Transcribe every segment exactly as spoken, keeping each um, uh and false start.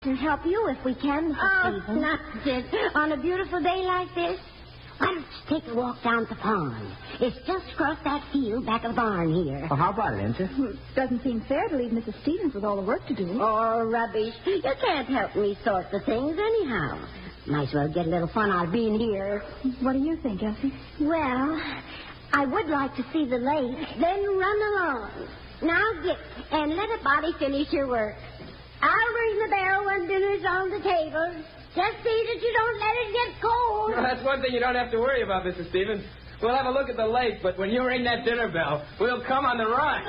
And help you if we can, Missus Oh, Stevens. nonsense. On a beautiful day like this, why don't you take a walk down to the pond? It's just across that field back of the barn here. Well, how about it, Ensign? Hmm, Doesn't seem fair to leave Missus Stevens with all the work to do. Oh, rubbish. You can't help me sort the things anyhow. Might as well get a little fun out of being here. What do you think, Elsie? Well, I would like to see the lake, then run along. Now get, and let a body finish your work. I'll ring the bell when dinner's on the table. Just see that you don't let it get cold. Well, that's one thing you don't have to worry about, Missus Stevens. We'll have a look at the lake, but when you ring that dinner bell, we'll come on the run.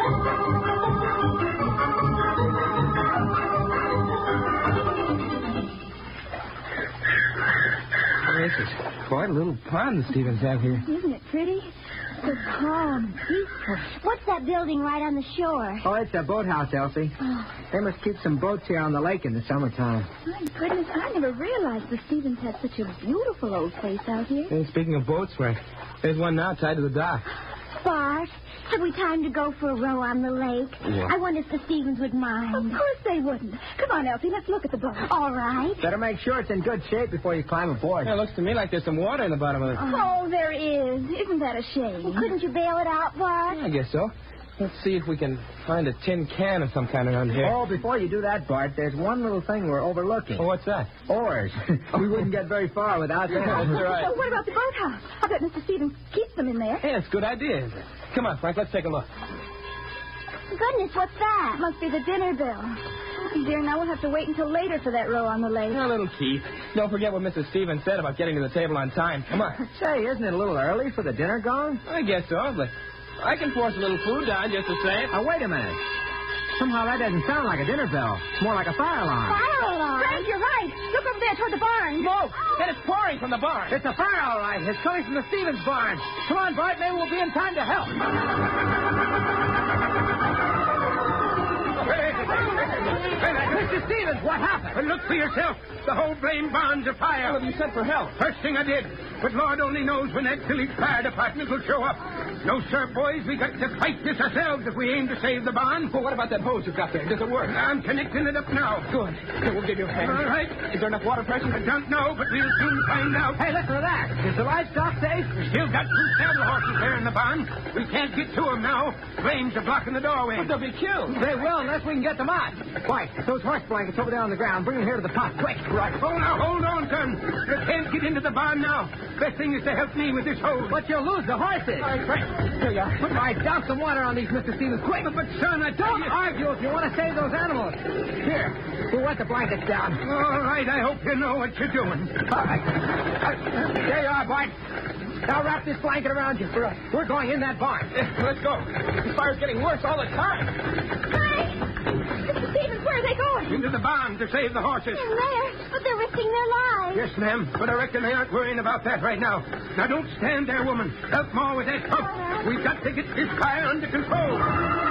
This is quite a little pond the Stevens have here. Isn't it pretty? So calm and peaceful. What's that building right on the shore? Oh, it's a boathouse, Elsie. Oh, They must keep some boats here on the lake in the summertime. my goodness, I never realized the Stevens had such a beautiful old place out here. Hey, speaking of boats, Frank, there's one now tied to the dock. Bart, have we time to go for a row on the lake? Yeah. I wonder if the Stevens would Of mind. course they wouldn't. Come on, Elsie, let's look at the boat. All right. Better make sure it's in good shape before you climb aboard. Yeah, it looks to me like there's some water in the bottom of it. Oh, there is. Isn't that a shame? Couldn't you bail it out, Bart? I guess so. Let's see if we can find a tin can of some kind around here. Oh, before you do that, Bart, there's one little thing we're overlooking. Oh, what's that? Oars. We wouldn't get very far without them. That's right. So what about the boathouse? I bet Mister Stevens keeps them in there. Hey, that's a good idea, isn't it? Come on, Frank, let's take a look. Goodness, what's that? Must be the dinner bell. Oh, dear, now we'll have to wait until later for that row on the lake. Now, little Keith, don't forget what Missus Stevens said about getting to the table on time. Come on. Say, isn't it a little early for the dinner gong? I guess so, but I can force a little food down just the same. Now, wait a minute. Somehow that doesn't sound like a dinner bell. It's more like a fire alarm. Fire alarm. Frank, you're right. Look over there toward the barn. Smoke! And it's pouring from the barn. It's a fire, all right. It's coming from the Stevens barn. Come on, Bart. Maybe we'll be in time to help. Mister Stevens, what happened? But look for yourself. The whole blame barn's afire. Well, you sent for help. First thing I did. But Lord only knows when that village fire department will show up. No, sir, boys. We got to fight this ourselves if we aim to save the barn. Well, what about that hose you've got there? Does it work? I'm connecting it up now. Good. Here, we'll give you a hand. All right. Is there enough water pressure? I don't know, but we'll soon find out. Hey, listen to that. Is the livestock safe? We still got two saddle horses there in the barn. We can't get to them now. Flames are blocking the doorway. But they'll be killed. They will unless we can get them out. White, those horse blankets over there on the ground. Bring them here to the pot, quick. Right. Oh, now, hold on, son. You can't get into the barn now. Best thing is to help me with this hose. But you'll lose the horses. All right, Frank. Here you are. Put my douse some water on these, Mister Stevens, quick. But, son, I tell Don't you... argue if you want to save those animals. Here, we'll wet the blankets down. All right, I hope you know what you're doing. All right. Uh, there you are, Bart. Now wrap this blanket around you. We're, we're going in that barn. Let's go. The fire's getting worse all the time. Frank! Mister Stevens, where are they going? Into the barn to save the horses. In there, but they're risking their lives. Yes, ma'am, but I reckon they aren't worrying about that right now. Now, don't stand there, woman. Help Ma with that pump. We've got to get this fire under control.